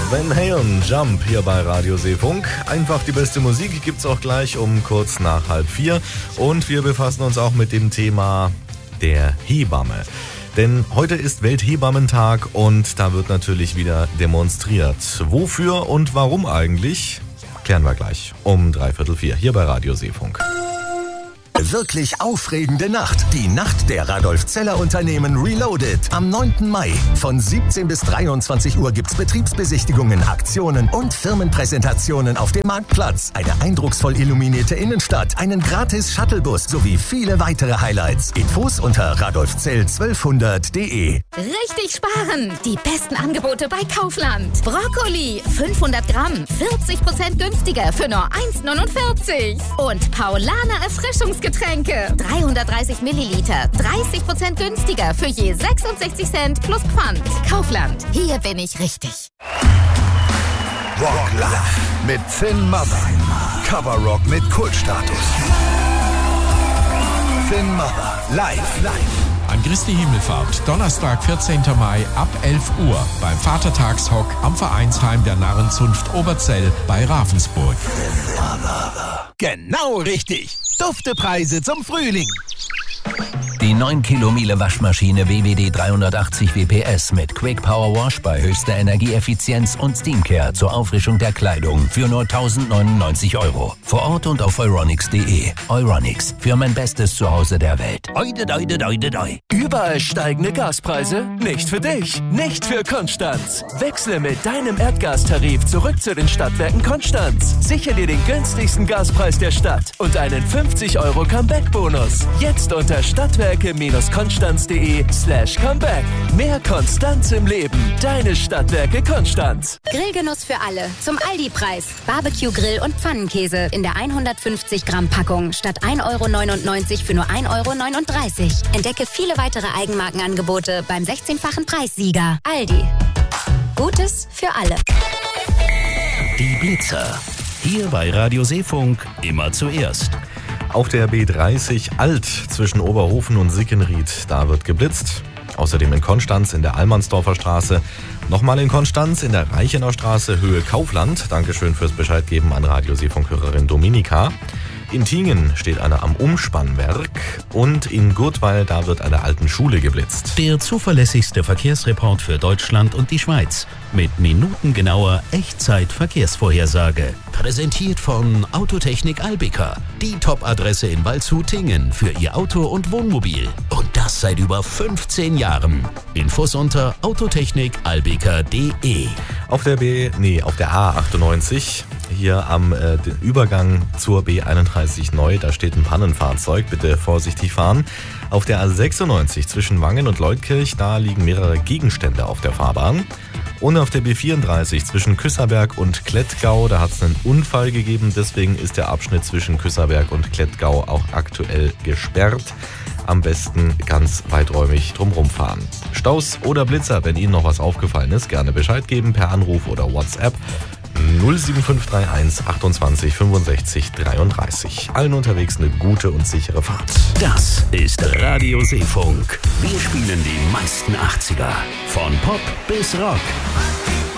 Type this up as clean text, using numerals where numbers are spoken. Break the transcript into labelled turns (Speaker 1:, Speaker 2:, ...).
Speaker 1: Van Halen, Jump hier bei Radio Seefunk. Einfach die beste Musik gibt's auch gleich um kurz nach 3:30. Und wir befassen uns auch mit dem Thema der Hebamme. Denn heute ist Welthebammentag und da wird natürlich wieder demonstriert. Wofür und warum eigentlich? Klären wir gleich um 3:45 hier bei Radio Seefunk.
Speaker 2: Wirklich aufregende Nacht. Die Nacht der Radolf Zeller Unternehmen Reloaded. Am 9. Mai. Von 17 bis 23 Uhr gibt's Betriebsbesichtigungen, Aktionen und Firmenpräsentationen auf dem Marktplatz. Eine eindrucksvoll illuminierte Innenstadt, einen gratis Shuttlebus sowie viele weitere Highlights. Infos unter radolfzell1200.de.
Speaker 3: Richtig sparen! Die besten Angebote bei Kaufland. Brokkoli 500 Gramm, 40% günstiger für nur 1,49. Und Paulaner Erfrischungsgetränke 330 Milliliter, 30% günstiger für je 66 Cent plus Pfand. Kaufland, hier bin ich richtig.
Speaker 4: Rock Live mit Finn Mother. Cover-Rock mit Kultstatus. Finn Mother, live.
Speaker 5: An Christi Himmelfahrt, Donnerstag, 14. Mai ab 11 Uhr beim Vatertagshock am Vereinsheim der Narrenzunft Oberzell bei Ravensburg.
Speaker 4: Genau richtig. Duftepreise zum Frühling.
Speaker 6: Die 9 Kilomiele Waschmaschine WWD 380 WPS mit Quick Power Wash bei höchster Energieeffizienz und Steamcare zur Auffrischung der Kleidung für nur 1.099 €. Vor Ort und auf euronics.de. Euronics, für mein bestes Zuhause der Welt.
Speaker 7: Überall steigende Gaspreise? Nicht für dich, nicht für Konstanz. Wechsle mit deinem Erdgastarif zurück zu den Stadtwerken Konstanz. Sichere dir den günstigsten Gaspreis der Stadt und einen 50 € Comeback-Bonus. Jetzt unter stadtwerke-konstanz.de/comeback. Mehr Konstanz im Leben. Deine Stadtwerke Konstanz.
Speaker 8: Grillgenuss für alle. Zum Aldi-Preis. Barbecue-Grill und Pfannenkäse in der 150 Gramm Packung statt 1,99 € für nur 1,39 €. Entdecke viele weitere Eigenmarkenangebote beim 16-fachen Preissieger. Aldi. Gutes für alle.
Speaker 2: Die Blitzer. Hier bei Radio Seefunk immer zuerst.
Speaker 1: Auf der B30 Alt zwischen Oberhofen und Sickenried, da wird geblitzt. Außerdem in Konstanz in der Allmannsdorfer Straße. Nochmal in Konstanz in der Reichenau Straße Höhe Kaufland. Dankeschön fürs Bescheidgeben an Radio Seefunk-Hörerin Dominika. In Tingen steht einer am Umspannwerk und in Gurtweiler, da wird an der alten Schule geblitzt.
Speaker 2: Der zuverlässigste Verkehrsreport für Deutschland und die Schweiz. Mit minutengenauer Echtzeit-Verkehrsvorhersage. Präsentiert von Autotechnik Albika. Die Top-Adresse in Waldshut-Tingen für Ihr Auto und Wohnmobil. Und das seit über 15 Jahren. Infos unter autotechnikalbika.de.
Speaker 1: Auf der A98, hier am Übergang zur B31 neu, da steht ein Pannenfahrzeug, bitte vorsichtig fahren. Auf der A96 zwischen Wangen und Leutkirch, da liegen mehrere Gegenstände auf der Fahrbahn. Und auf der B34 zwischen Küsserberg und Klettgau, da hat es einen Unfall gegeben, deswegen ist der Abschnitt zwischen Küsserberg und Klettgau auch aktuell gesperrt. Am besten ganz weiträumig drumherum fahren. Staus oder Blitzer, wenn Ihnen noch was aufgefallen ist, gerne Bescheid geben per Anruf oder WhatsApp 07531 28 65 33. Allen unterwegs eine gute und sichere Fahrt.
Speaker 2: Das ist Radio Seefunk. Wir spielen die meisten 80er. Von Pop bis Rock.